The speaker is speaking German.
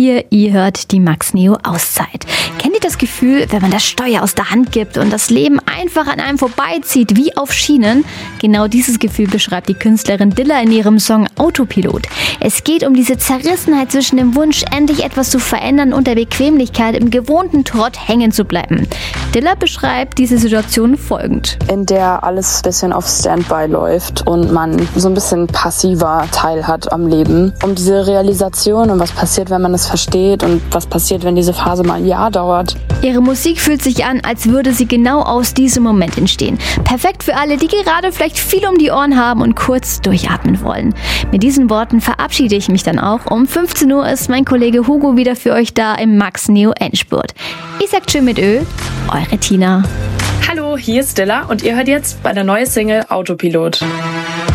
ihr hört die Max Neo Auszeit. Kennt ihr das Gefühl, wenn man das Steuer aus der Hand gibt und das Leben einfach an einem vorbeizieht, wie auf Schienen? Genau dieses Gefühl beschreibt die Künstlerin Dilla in ihrem Song Autopilot. Es geht um diese Zerrissenheit zwischen dem Wunsch, endlich etwas zu verändern und der Bequemlichkeit, im gewohnten Trott hängen zu bleiben. Dilla beschreibt diese Situation folgend. In der alles ein bisschen auf Standby läuft und man so ein bisschen passiver Teil hat am Leben. Um diese Realisation und was passiert, wenn man es versteht und was passiert, wenn diese Phase mal ein Jahr dauert. Ihre Musik fühlt sich an, als würde sie genau aus diesem Moment entstehen. Perfekt für alle, die gerade vielleicht viel um die Ohren haben und kurz durchatmen wollen. Mit diesen Worten verabschiede ich mich dann auch. Um 15 Uhr ist mein Kollege Hugo wieder für euch da im Max Neo Endspurt. Ich sag tschö mit Ö, eure Tina. Hallo, hier ist Dilla und ihr hört jetzt meine neue Single Autopilot.